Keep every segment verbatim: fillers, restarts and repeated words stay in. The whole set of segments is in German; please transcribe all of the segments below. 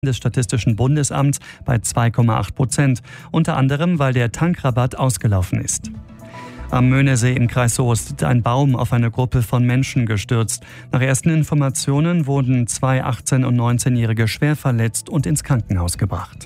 des Statistischen Bundesamts bei zwei Komma acht Prozent, unter anderem, weil der Tankrabatt ausgelaufen ist. Am Möhnesee im Kreis Soest ist ein Baum auf eine Gruppe von Menschen gestürzt. Nach ersten Informationen wurden zwei achtzehn- und neunzehnjährige schwer verletzt und ins Krankenhaus gebracht.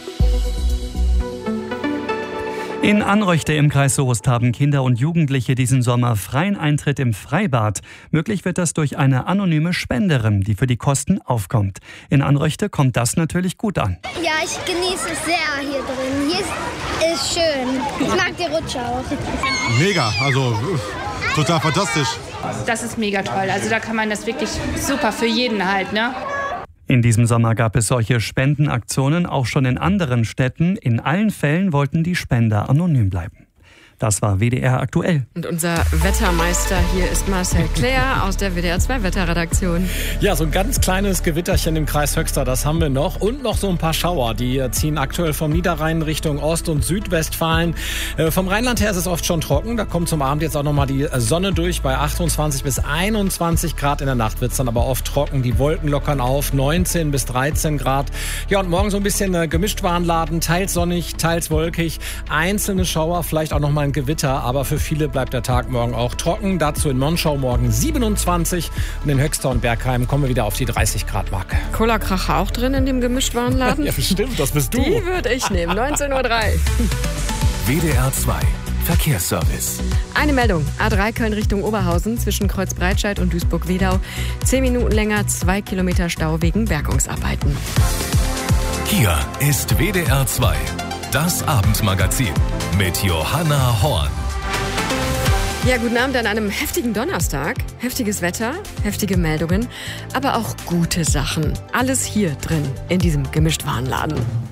In Anröchte im Kreis Soest haben Kinder und Jugendliche diesen Sommer freien Eintritt im Freibad. Möglich wird das durch eine anonyme Spenderin, die für die Kosten aufkommt. In Anröchte kommt das natürlich gut an. Ja, ich genieße es sehr hier drin. Hier ist, ist schön. Ich mag die Rutsche auch. Mega, also total fantastisch. Das ist mega toll. Also da kann man das wirklich super für jeden halt, ne? In diesem Sommer gab es solche Spendenaktionen auch schon in anderen Städten. In allen Fällen wollten die Spender anonym bleiben. Das war W D R aktuell. Und unser Wettermeister hier ist Marcel Claire aus der W D R zwei Wetterredaktion. Ja, so ein ganz kleines Gewitterchen im Kreis Höxter, das haben wir noch. Und noch so ein paar Schauer, die ziehen aktuell vom Niederrhein Richtung Ost- und Südwestfalen. Äh, vom Rheinland her ist es oft schon trocken. Da kommt zum Abend jetzt auch nochmal die Sonne durch bei achtundzwanzig bis einundzwanzig Grad. In der Nacht wird es dann aber oft trocken. Die Wolken lockern auf, neunzehn bis dreizehn Grad. Ja, und morgen so ein bisschen äh, Gemischtwarenladen, teils sonnig, teils wolkig. Einzelne Schauer, vielleicht auch nochmal ein Gewitter, aber für viele bleibt der Tag morgen auch trocken. Dazu in Monschau morgen siebenundzwanzig und in Höxter und Bergheim kommen wir wieder auf die dreißig Grad Marke. Cola-Kracher auch drin in dem Gemischtwarenladen? Ja, bestimmt, das bist du. Die würde ich nehmen, neunzehn Uhr drei. W D R zwei Verkehrsservice. Eine Meldung. A drei Köln Richtung Oberhausen zwischen Kreuzbreitscheid und Duisburg-Wedau. Zehn Minuten länger, zwei Kilometer Stau wegen Bergungsarbeiten. Hier ist W D R zwei. Das Abendmagazin mit Johanna Horn. Ja, guten Abend an einem heftigen Donnerstag. Heftiges Wetter, heftige Meldungen, aber auch gute Sachen. Alles hier drin in diesem Gemischtwarenladen.